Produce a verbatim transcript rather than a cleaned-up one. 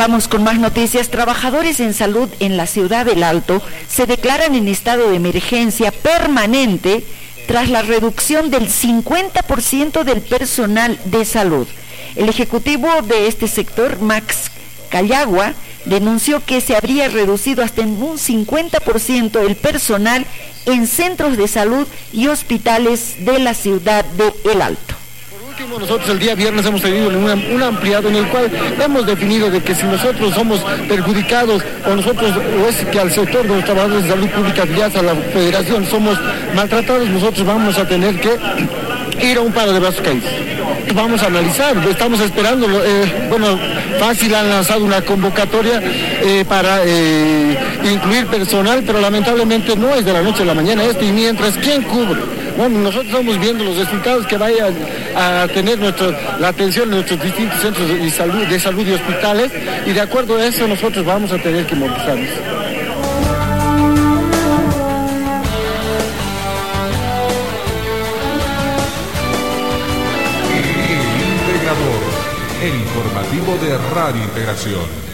Vamos con más noticias. Trabajadores en salud en la ciudad del Alto se declaran en estado de emergencia permanente tras la reducción del cincuenta por ciento del personal de salud. El ejecutivo de este sector, Max Callagua, denunció que se habría reducido hasta en un cincuenta por ciento el personal en centros de salud y hospitales de la ciudad de El Alto. Nosotros el día viernes hemos tenido una, un ampliado en el cual hemos definido de que si nosotros somos perjudicados o nosotros, o es que al sector de los trabajadores de salud pública afiliados a la federación somos maltratados, nosotros vamos a tener que ir a un paro de brazos caídos. Vamos a analizar, estamos esperando, eh, bueno, fácil han lanzado una convocatoria eh, para eh, incluir personal, pero lamentablemente no es de la noche a la mañana esto, y mientras, ¿quién cubre? Bueno, nosotros estamos viendo los resultados que vayan a tener nuestro, la atención en nuestros distintos centros de salud, de salud y hospitales, y de acuerdo a eso nosotros vamos a tener que movilizarnos. El Integrador, el informativo de Radio Integración.